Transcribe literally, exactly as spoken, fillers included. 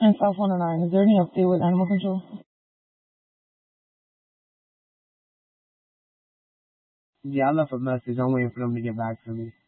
And South one oh nine, is there any update with animal control? Yeah, I left a message. I'm waiting for them to get back to me.